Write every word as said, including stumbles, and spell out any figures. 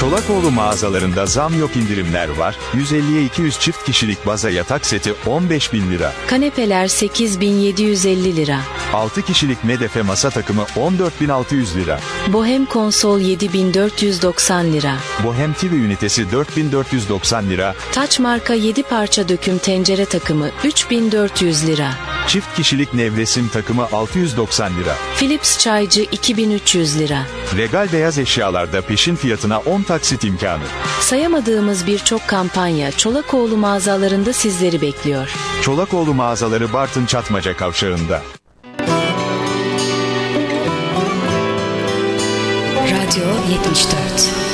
Çolakoğlu mağazalarında zam yok, indirimler var. yüz elliye iki yüz çift kişilik baza yatak seti on beş bin lira. Kanepeler sekiz bin yedi yüz elli lira. altı kişilik medefe masa takımı on dört bin altı yüz lira. Bohem konsol yedi bin dört yüz doksan lira. Bohem T V ünitesi dört bin dört yüz doksan lira. Taç marka yedi parça döküm tencere takımı üç bin dört yüz lira. Çift kişilik nevresim takımı altı yüz doksan lira. Philips çaycı iki bin üç yüz lira. Regal beyaz eşyalarda peşin fiyatına on taksit imkanı. Sayamadığımız birçok kampanya Çolakoğlu mağazalarında sizleri bekliyor. Çolakoğlu mağazaları Bartın Çatmaca Kavşağı'nda. Radyo yetmiş dört.